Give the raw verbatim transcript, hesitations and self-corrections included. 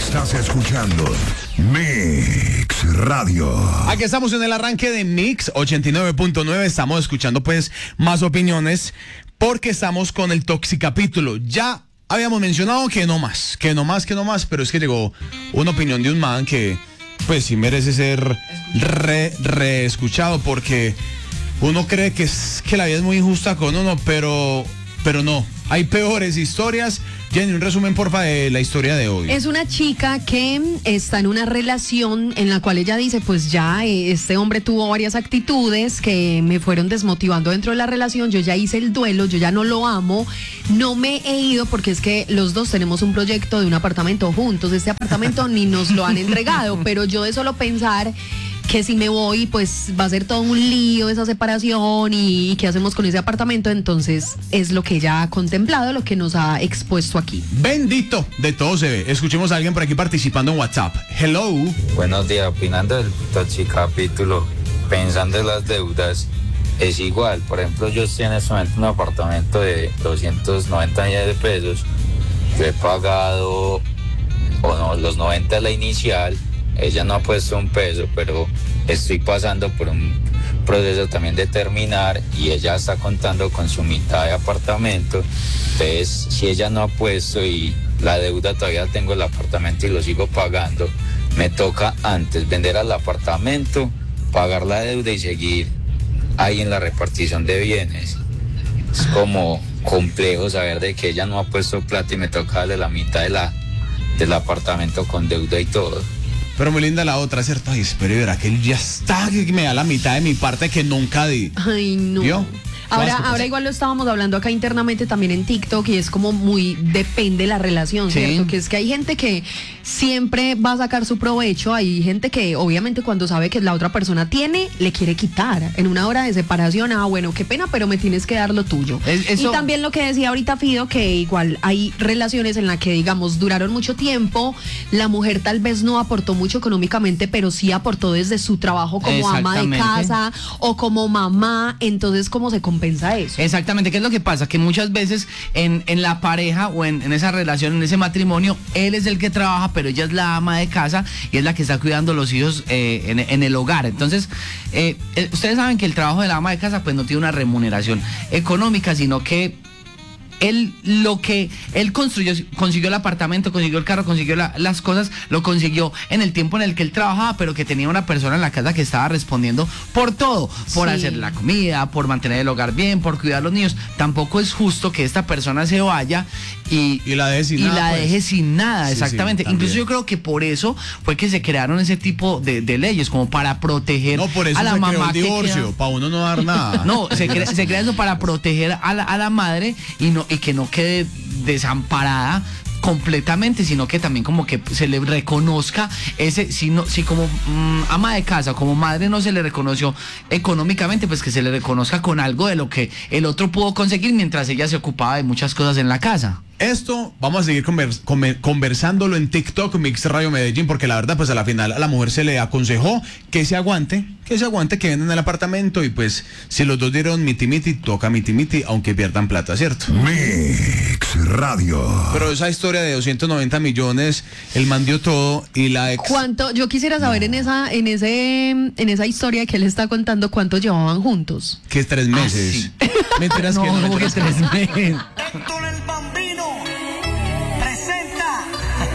Estás escuchando Mix Radio. Aquí estamos en el arranque de Mix ochenta y nueve punto nueve. Estamos escuchando pues más opiniones porque estamos con el Toxicapítulo. Ya habíamos mencionado que no más, que no más, que no más, pero es que llegó una opinión de un man que pues sí merece ser re, re escuchado, porque uno cree que, es, que la vida es muy injusta con uno, pero, pero no. Hay peores historias. Jenny, un resumen, porfa, de la historia de hoy. Es una chica que está en una relación en la cual ella dice, pues ya, este hombre tuvo varias actitudes que me fueron desmotivando dentro de la relación, yo ya hice el duelo, yo ya no lo amo, no me he ido porque es que los dos tenemos un proyecto de un apartamento juntos, este apartamento ni nos lo han entregado, pero yo de solo pensar que si me voy, pues va a ser todo un lío esa separación y, y qué hacemos con ese apartamento, entonces es lo que ella ha contemplado, lo que nos ha expuesto aquí. Bendito, de todo se ve. Escuchemos a alguien por aquí participando en WhatsApp. Hello. Buenos días, opinando del Toxicapítulo, pensando en las deudas, es igual. Por ejemplo, yo estoy en este momento en un apartamento de doscientos noventa millones de pesos, yo he pagado, o no, los noventa es la inicial. Ella no ha puesto un peso, pero estoy pasando por un proceso también de terminar y ella está contando con su mitad de apartamento. Entonces, si ella no ha puesto y la deuda todavía tengo el apartamento y lo sigo pagando, me toca antes vender al apartamento, pagar la deuda y seguir ahí en la repartición de bienes. Es como complejo saber de que ella no ha puesto plata y me toca darle la mitad de la, del apartamento con deuda y todo. Pero muy linda la otra, ¿cierto? Ay, espero y verá que él ya está, que me da la mitad de mi parte que nunca di. Ay, no. ¿Vio? Ahora, ahora igual lo estábamos hablando acá internamente también en TikTok y es como muy, depende la relación, Sí. ¿cierto? Que es que hay gente que siempre va a sacar su provecho, hay gente que obviamente cuando sabe que la otra persona tiene, le quiere quitar. En una hora de separación, ah, bueno, qué pena, pero me tienes que dar lo tuyo. Es- eso- Y también lo que decía ahorita Fido, que igual hay relaciones en las que, digamos, duraron mucho tiempo, la mujer tal vez no aportó mucho económicamente, pero sí aportó desde su trabajo como ama de Exactamente. casa o como mamá, entonces ¿cómo se compensa eso? Exactamente, ¿qué es lo que pasa? Que muchas veces en, en la pareja o en, en esa relación, en ese matrimonio, él es el que trabaja, pero ella es la ama de casa y es la que está cuidando los hijos eh, en, en el hogar. Entonces, eh, eh, ustedes saben que el trabajo de la ama de casa pues no tiene una remuneración económica, sino que él lo que él construyó, consiguió el apartamento, consiguió el carro, consiguió la, las cosas, lo consiguió en el tiempo en el que él trabajaba, pero que tenía una persona en la casa que estaba respondiendo por todo, por Sí. hacer la comida, por mantener el hogar bien, por cuidar a los niños. Tampoco es justo que esta persona se vaya y, Y la deje sin y nada, la pues. deje sin nada, Sí, exactamente. sí, también. Incluso yo creo que por eso fue que se crearon ese tipo de, de leyes, como para proteger No, por eso a la se creó mamá el que divorcio, queda- para uno no dar nada. no, se crea, se crea eso para proteger a la, a la madre y no y que no quede desamparada completamente, sino que también como que se le reconozca ese, si no, si como mmm, ama de casa, como madre no se le reconoció económicamente, pues que se le reconozca con algo de lo que el otro pudo conseguir mientras ella se ocupaba de muchas cosas en la casa. Esto vamos a seguir convers- come- conversándolo en TikTok, Mix Radio Medellín, porque la verdad, pues a la final a la mujer se le aconsejó que se aguante, que se aguante, que vendan el apartamento y pues si los dos dieron miti miti, toca miti miti, aunque pierdan plata, ¿cierto? Mix Radio. Pero esa historia de doscientos noventa millones, el man dio todo y la ex... ¿Cuánto? Yo quisiera saber en esa, en ese, en esa historia que él está contando cuánto llevaban juntos. Que es tres meses. Ah, sí. Mentiras No, que no, como que mentiras que tres meses.